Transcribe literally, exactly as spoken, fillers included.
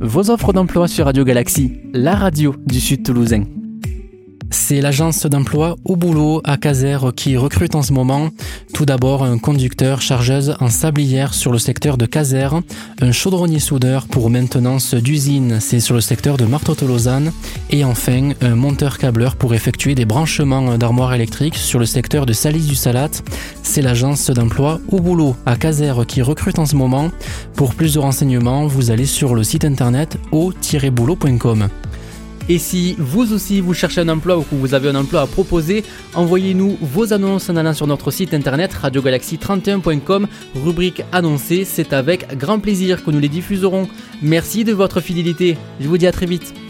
vos offres d'emploi sur Radio Galaxie, la radio du Sud Toulousain. C'est l'agence d'emploi Au Boulot à Casères qui recrute en ce moment. Tout d'abord, un conducteur chargeuse en sablière sur le secteur de Casères, un chaudronnier soudeur pour maintenance d'usine, c'est sur le secteur de Marteau-Tolosane, et enfin, un monteur câbleur pour effectuer des branchements d'armoires électriques sur le secteur de Salis-du-Salat. C'est l'agence d'emploi Au Boulot à Casères qui recrute en ce moment. Pour plus de renseignements, vous allez sur le site internet au tiret boulot point com. Et si vous aussi vous cherchez un emploi ou que vous avez un emploi à proposer, envoyez-nous vos annonces en allant sur notre site internet radio galaxie trente et un point com, rubrique annoncée, c'est avec grand plaisir que nous les diffuserons. Merci de votre fidélité, je vous dis à très vite.